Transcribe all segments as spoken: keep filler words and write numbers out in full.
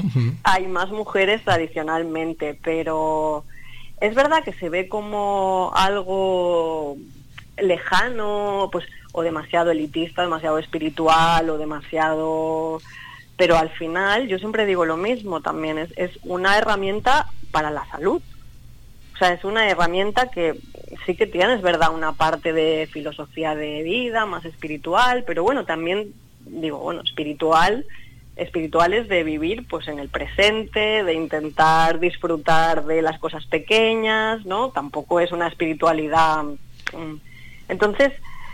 uh-huh. hay más mujeres tradicionalmente, pero es verdad que se ve como algo lejano, pues, o demasiado elitista, demasiado espiritual, o demasiado... Pero al final, yo siempre digo lo mismo también, es, es una herramienta para la salud. O sea, es una herramienta que sí que tiene, es verdad, una parte de filosofía de vida, más espiritual, pero bueno, también digo, bueno, espiritual, espiritual es de vivir pues en el presente, de intentar disfrutar de las cosas pequeñas, ¿no? Tampoco es una espiritualidad... Entonces,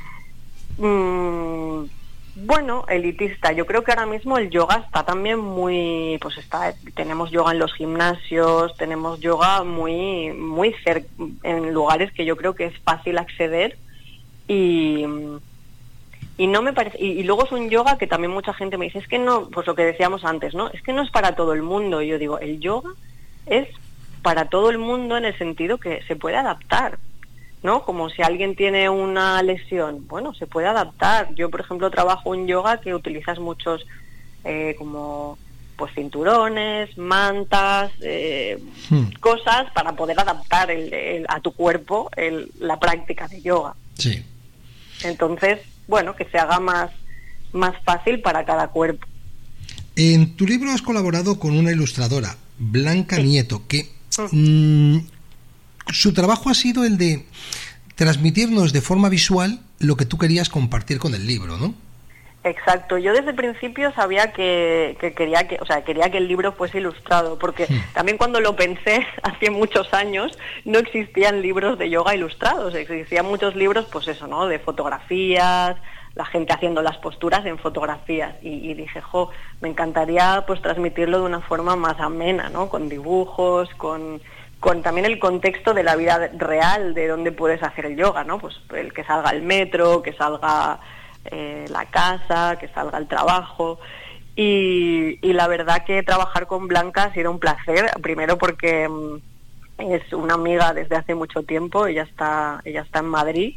mmm, bueno, elitista. Yo creo que ahora mismo el yoga está también muy, pues está, tenemos yoga en los gimnasios, tenemos yoga muy, muy cerca, en lugares que yo creo que es fácil acceder y, y no me parece, y, y luego es un yoga que también mucha gente me dice, es que no, pues lo que decíamos antes, ¿no? Es que no es para todo el mundo. Y yo digo, el yoga es para todo el mundo en el sentido que se puede adaptar, ¿no? Como si alguien tiene una lesión, bueno, se puede adaptar. Yo, por ejemplo, trabajo en yoga que utilizas muchos eh, como pues cinturones, mantas, eh, hmm. cosas para poder adaptar el, el, a tu cuerpo el, la práctica de yoga. Sí. Entonces, bueno, que se haga más, más fácil para cada cuerpo. En tu libro has colaborado con una ilustradora, Blanca sí. Nieto, que... Mmm, su trabajo ha sido el de transmitirnos de forma visual lo que tú querías compartir con el libro, ¿no? Exacto. Yo desde el principio sabía que, que quería que, o sea, quería que el libro fuese ilustrado, porque sí. también cuando lo pensé hace muchos años no existían libros de yoga ilustrados, existían muchos libros, pues eso, ¿no? De fotografías, la gente haciendo las posturas en fotografías y, y dije, jo, me encantaría pues transmitirlo de una forma más amena, ¿no? Con dibujos, con con también el contexto de la vida real, de dónde puedes hacer el yoga, ¿no? Pues el que salga el metro, que salga eh, la casa, que salga el trabajo. Y, y la verdad que trabajar con Blanca ha sido un placer, primero porque um, es una amiga desde hace mucho tiempo, ella está, ella está en Madrid,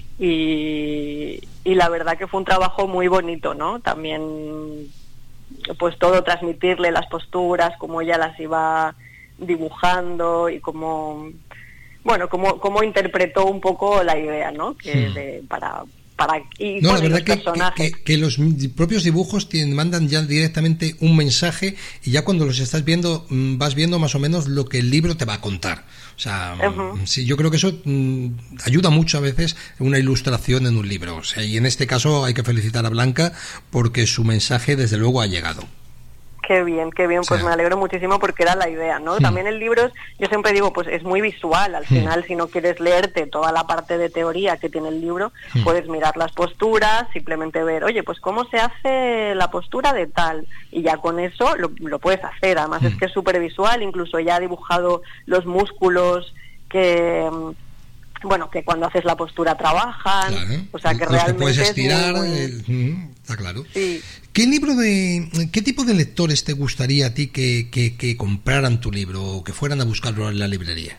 y, y la verdad que fue un trabajo muy bonito, ¿no? También, pues todo, transmitirle las posturas, cómo ella las iba dibujando y cómo, bueno, cómo, cómo interpretó un poco la idea, ¿no? Que sí. de, para para y no, bueno, la verdad los que, personajes. Que, que los propios dibujos te mandan ya directamente un mensaje y ya cuando los estás viendo vas viendo más o menos lo que el libro te va a contar. O sea, uh-huh. sí, yo creo que eso mm, ayuda mucho a veces una ilustración en un libro. O sea, y en este caso hay que felicitar a Blanca porque su mensaje desde luego ha llegado. Qué bien, qué bien, pues sí. me alegro muchísimo porque era la idea, ¿no? Sí. También el libro, yo siempre digo, pues es muy visual, al sí. final si no quieres leerte toda la parte de teoría que tiene el libro, sí. puedes mirar las posturas, simplemente ver, oye, pues cómo se hace la postura de tal, y ya con eso lo, lo puedes hacer, además sí. es que es súper visual, incluso ya ha dibujado los músculos que... bueno, que cuando haces la postura trabajan, claro. o sea que los realmente que puedes estirar, es muy... el... mm, está claro. Sí. ¿Qué libro de, qué tipo de lectores te gustaría a ti que, que, que compraran tu libro o que fueran a buscarlo en la librería?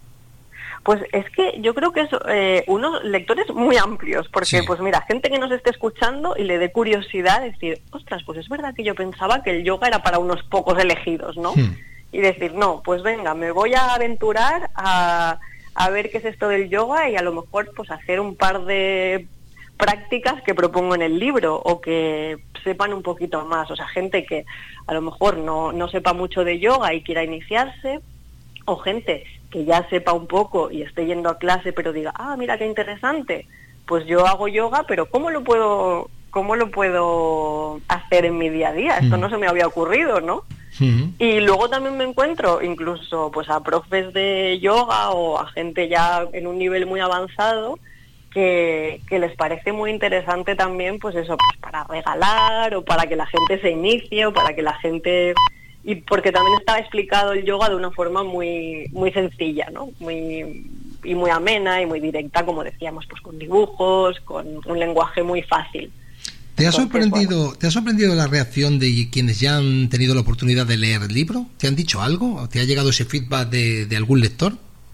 Pues es que yo creo que es eh, unos lectores muy amplios, porque sí. pues mira, gente que nos esté escuchando y le dé curiosidad, decir, ostras, pues es verdad que yo pensaba que el yoga era para unos pocos elegidos, ¿no? Hmm. Y decir, no, pues venga, me voy a aventurar a, a ver qué es esto del yoga y a lo mejor pues hacer un par de prácticas que propongo en el libro o que sepan un poquito más, o sea, gente que a lo mejor no, no sepa mucho de yoga y quiera iniciarse, o gente que ya sepa un poco y esté yendo a clase pero diga, ah, mira qué interesante, pues yo hago yoga, pero ¿cómo lo puedo, cómo lo puedo hacer en mi día a día? Esto no se me había ocurrido, ¿no? Uh-huh. Y luego también me encuentro incluso pues a profes de yoga o a gente ya en un nivel muy avanzado que, que les parece muy interesante también, pues eso, pues para regalar o para que la gente se inicie o para que la gente... Y porque también está explicado el yoga de una forma muy muy sencilla, ¿no? Muy y muy amena y muy directa, como decíamos, pues con dibujos, con un lenguaje muy fácil. ¿Te ha Entonces, sorprendido, bueno. ¿te ha sorprendido la reacción de quienes ya han tenido la oportunidad de leer el libro? ¿Te han dicho algo? ¿Te ha llegado ese feedback de, de algún lector?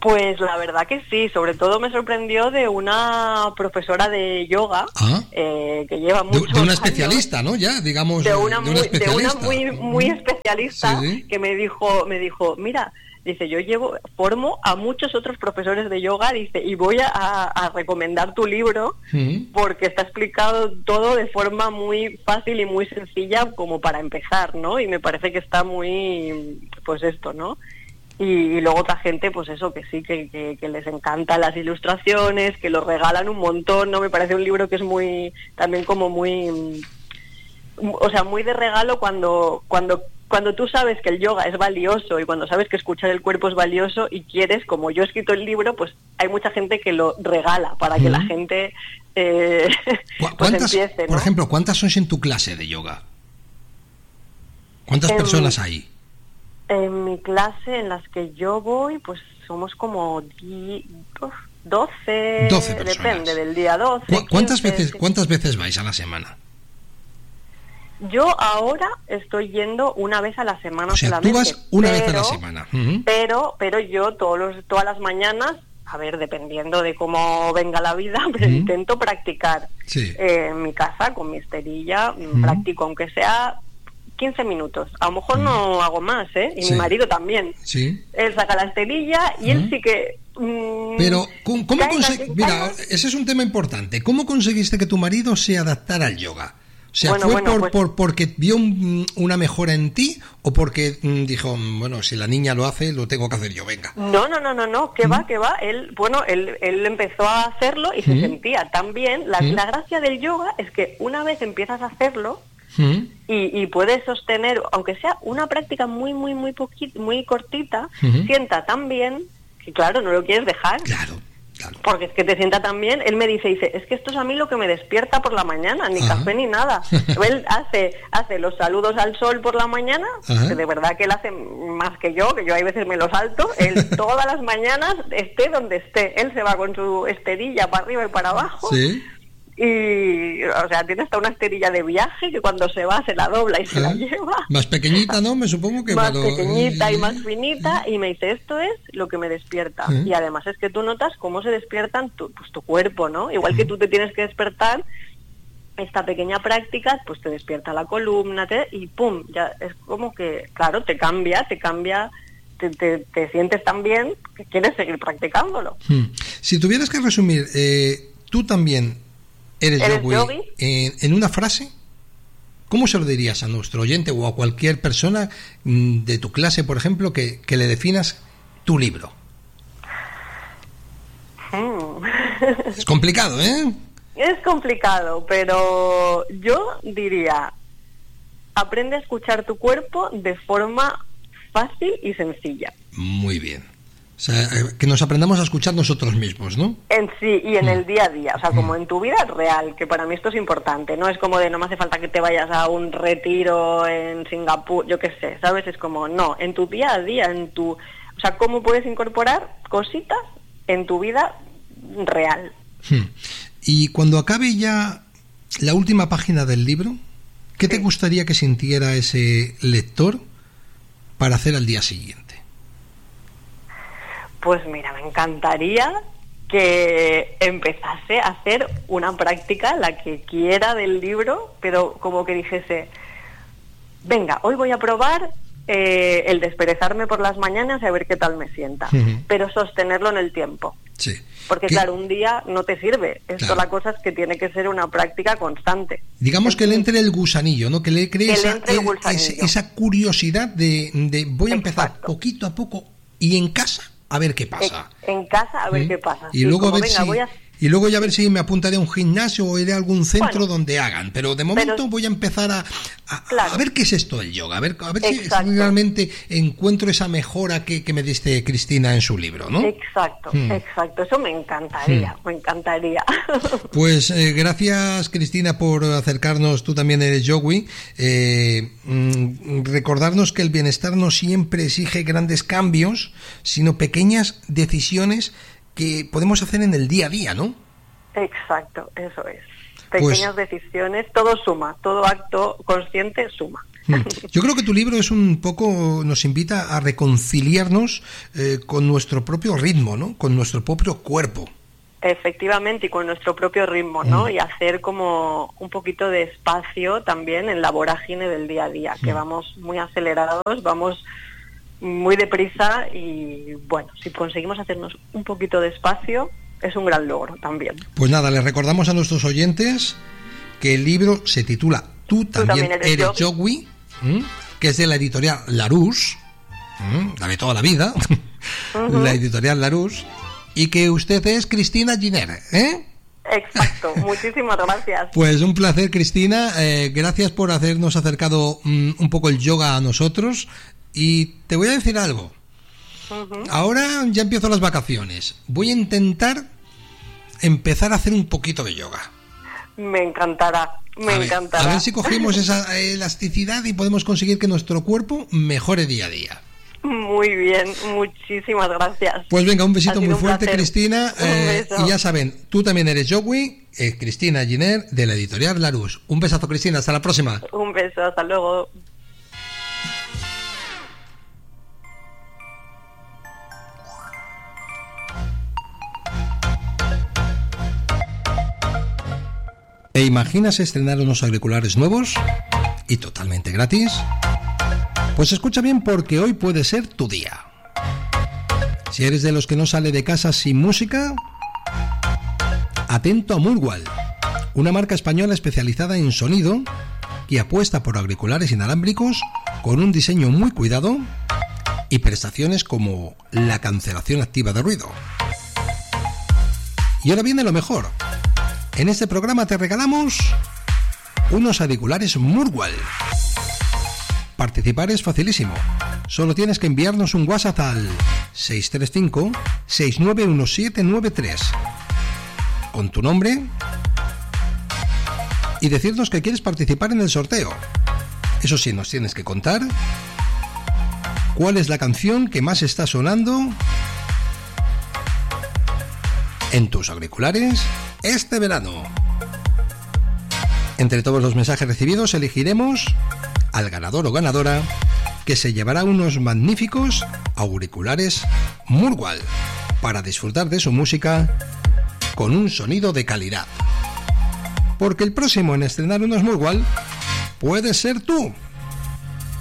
Pues la verdad que sí, sobre todo me sorprendió de una profesora de yoga ah. eh, que lleva muchos de, de una especialista, años, ¿no? Ya, digamos, de una, de muy, una especialista. De una muy, muy especialista sí, sí. que me dijo, me dijo, mira, dice, yo llevo, formo a muchos otros profesores de yoga, dice, y voy a, a recomendar tu libro sí. porque está explicado todo de forma muy fácil y muy sencilla como para empezar, ¿no? Y me parece que está muy, pues esto, ¿no? Y, y luego otra gente, pues eso, que sí, que, que, que les encantan las ilustraciones, que lo regalan un montón, ¿no? Me parece un libro que es muy, también como muy, o sea, muy de regalo cuando, cuando, cuando tú sabes que el yoga es valioso y cuando sabes que escuchar el cuerpo es valioso y quieres, como yo he escrito el libro, pues hay mucha gente que lo regala para que mm. la gente eh, pues empiece, ¿no? Por ejemplo, ¿cuántas sois en tu clase de yoga? ¿Cuántas eh, personas hay? En mi clase, en las que yo voy, pues somos como diez, doce, doce personas. Depende del día, doce. ¿Cu ¿Cuántas, quince, veces, ¿Cuántas veces vais a la semana? Yo ahora estoy yendo una vez a la semana o sea, solamente. Tú vas una pero, vez a la semana. Uh-huh. Pero, pero yo todos los, todas las mañanas, a ver, dependiendo de cómo venga la vida, pero uh-huh. intento practicar sí. eh, en mi casa con mi esterilla, uh-huh. practico aunque sea quince minutos, a lo mejor mm. no hago más, ¿eh? Y sí. mi marido también. Sí. Él saca la esterilla y mm. él sí que... Mm, Pero, ¿cómo, cómo conseg... Mira, ese es un tema importante. ¿Cómo conseguiste que tu marido se adaptara al yoga? O sea, bueno, ¿fue bueno, por, pues... por porque vio un, una mejora en ti o porque mm, dijo, bueno, si la niña lo hace, lo tengo que hacer yo, venga? No, no, no, no, no, que mm. va, que va. Él, bueno, él, él empezó a hacerlo y se mm. sentía tan bien. La, mm. la gracia del yoga es que una vez empiezas a hacerlo, ¿Mm? Y, y puedes sostener, aunque sea una práctica muy, muy, muy poquita, muy cortita, ¿Mm? sienta tan bien que, claro, no lo quieres dejar. Claro, claro. Porque es que te sienta tan bien. Él me dice, dice, es que esto es a mí lo que me despierta por la mañana, ni Ajá. café ni nada. Él hace, hace los saludos al sol por la mañana, Ajá. que de verdad que él hace más que yo, que yo hay veces me lo salto. Él todas las mañanas, esté donde esté, él se va con su esterilla para arriba y para abajo. Sí. Y, o sea, tiene hasta una esterilla de viaje que cuando se va se la dobla y se ¿Eh? la lleva. Más pequeñita, ¿no? Me supongo que... Más malo... pequeñita y más finita, y me dice, esto es lo que me despierta. ¿Eh? Y además es que tú notas cómo se despiertan tu, pues, tu cuerpo, ¿no? Igual que tú te tienes que despertar, esta pequeña práctica, pues te despierta la columna, te, y pum, ya es como que, claro, te cambia, te cambia... Te, te, te sientes tan bien que quieres seguir practicándolo. Hmm. Si tuvieras que resumir, eh, tú también... ¿Eres, ¿Eres yogi? yogi? En, en una frase, ¿cómo se lo dirías a nuestro oyente o a cualquier persona de tu clase, por ejemplo, que, que le definas tu libro? Hmm. Es complicado, ¿eh? Es complicado, pero yo diría, aprende a escuchar tu cuerpo de forma fácil y sencilla. Muy bien. O sea, que nos aprendamos a escuchar nosotros mismos, ¿no? En sí, y en mm. el día a día, o sea, como mm. en tu vida real, que para mí esto es importante, no es como de no me hace falta que te vayas a un retiro en Singapur, yo qué sé, ¿sabes? Es como, no, en tu día a día, en tu... O sea, cómo puedes incorporar cositas en tu vida real. Mm. Y cuando acabe ya la última página del libro, ¿qué sí. te gustaría que sintiera ese lector para hacer al día siguiente? Pues mira, me encantaría que empezase a hacer una práctica, la que quiera del libro, pero como que dijese, venga, hoy voy a probar eh, el desperezarme por las mañanas y a ver qué tal me sienta, uh-huh. pero sostenerlo en el tiempo. Sí. Porque ¿Qué? claro, un día no te sirve. Esto claro. la cosa es que tiene que ser una práctica constante. Digamos que le entre el gusanillo, ¿no? Que le cree que esa, le el, ese, esa curiosidad de, de voy a empezar Exacto. poquito a poco y en casa a ver qué pasa. En, en casa a ver ¿Sí? qué pasa. Y sí, luego a ver venga, si voy a... y luego ya a ver si me apuntaré a un gimnasio o iré a algún centro bueno, donde hagan. Pero de momento pero... voy a empezar a, a, claro. a ver qué es esto del yoga, a ver, a ver si, si realmente encuentro esa mejora que, que me diste Cristina en su libro, ¿no? Exacto, hmm. exacto. Eso me encantaría, hmm. me encantaría. Pues eh, gracias, Cristina, por acercarnos. Tú también eres yogi. Eh, mm, recordarnos que el bienestar no siempre exige grandes cambios, sino pequeñas decisiones que podemos hacer en el día a día, ¿no? Exacto, eso es. Pequeñas pues, decisiones, todo suma, todo acto consciente suma. Yo creo que tu libro es un poco, nos invita a reconciliarnos eh, con nuestro propio ritmo, ¿no? Con nuestro propio cuerpo. Efectivamente, y con nuestro propio ritmo, ¿no? Mm. Y hacer como un poquito de espacio también en la vorágine del día a día, mm. que vamos muy acelerados, vamos muy deprisa y, bueno, si conseguimos hacernos un poquito de espacio, es un gran logro también. Pues nada, les recordamos a nuestros oyentes que el libro se titula Tú también, ¿Tú también eres, eres Yogui, que es de la editorial Larousse, la de toda la vida, uh-huh. la editorial Larousse, y que usted es Cristina Giner, ¿eh? Exacto, muchísimas gracias. Pues un placer, Cristina, eh, gracias por habernos acercado um, un poco el yoga a nosotros, y te voy a decir algo. Uh-huh. Ahora ya empiezo las vacaciones, voy a intentar empezar a hacer un poquito de yoga. Me encantará, me a ver, encantará. A ver si cogemos esa elasticidad y podemos conseguir que nuestro cuerpo mejore día a día. Muy bien, muchísimas gracias. Pues venga, un besito muy un fuerte, placer. Cristina. Eh, y ya saben, tú también eres Yogui, eh, Cristina Giner, de la editorial Larousse. Un besazo, Cristina, hasta la próxima. Un beso, hasta luego. ¿Te imaginas estrenar unos auriculares nuevos y totalmente gratis? Pues escucha bien, porque hoy puede ser tu día. Si eres de los que no sale de casa sin música, atento a Murwal, una marca española especializada en sonido que apuesta por auriculares inalámbricos con un diseño muy cuidado y prestaciones como la cancelación activa de ruido. Y ahora viene lo mejor. En este programa te regalamos unos auriculares Murwal. Participar es facilísimo. Solo tienes que enviarnos un WhatsApp al seis tres cinco, seis nueve uno siete nueve tres con tu nombre y decirnos que quieres participar en el sorteo. Eso sí, nos tienes que contar cuál es la canción que más está sonando en tus auriculares este verano. Entre todos los mensajes recibidos elegiremos al ganador o ganadora que se llevará unos magníficos auriculares Murwal para disfrutar de su música con un sonido de calidad. Porque el próximo en estrenar unos Murwal puede ser tú.